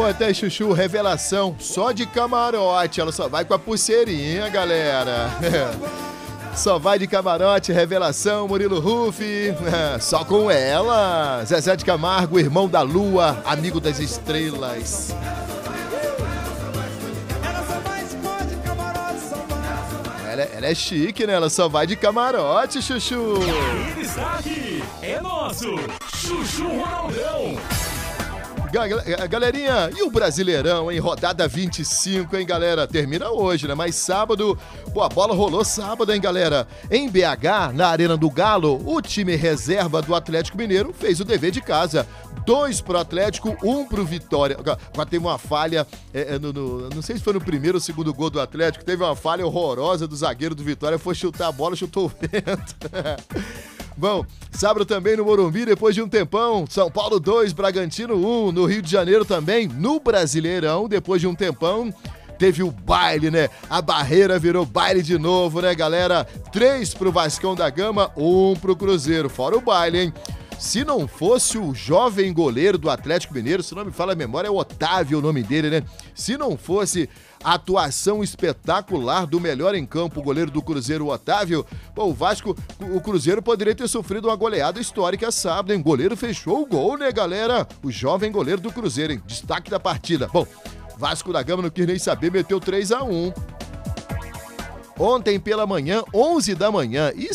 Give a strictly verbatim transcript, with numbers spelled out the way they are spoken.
Pô, até Chuchu, revelação, só de camarote, ela só vai com a pulseirinha, galera. Só vai de camarote, revelação, Murilo Rufi, só com ela. Zezé de Camargo, irmão da lua, amigo das estrelas. Ela, ela é chique, né? Ela só vai de camarote, Chuchu. Ele está aqui, é nosso, Chuchu Ronaldão. Galerinha, e o Brasileirão, hein? Rodada vinte e cinco, hein, galera? Termina hoje, né? Mas sábado, pô, a bola rolou sábado, hein, galera? Em B H, na Arena do Galo, o time reserva do Atlético Mineiro fez o dever de casa. Dois pro Atlético, um pro Vitória. Agora teve uma falha, é, no, no, não sei se foi no primeiro ou segundo gol do Atlético, teve uma falha horrorosa do zagueiro do Vitória, foi chutar a bola, chutou o vento. Bom, sábado também no Morumbi, depois de um tempão, São Paulo dois, Bragantino um, no Rio de Janeiro também, no Brasileirão, depois de um tempão, teve o baile, né? A barreira virou baile de novo, né, galera? Três pro Vascão da Gama, um pro Cruzeiro, fora o baile, hein? Se não fosse o jovem goleiro do Atlético Mineiro, se não me fala a memória, é o Otávio o nome dele, né? Se não fosse a atuação espetacular do melhor em campo, o goleiro do Cruzeiro, o Otávio, pô, o Vasco, o Cruzeiro poderia ter sofrido uma goleada histórica sábado, hein? O goleiro fechou o gol, né, galera? O jovem goleiro do Cruzeiro, hein? Destaque da partida. Bom, Vasco da Gama não quis nem saber, meteu três a um. Ontem pela manhã, onze da manhã, e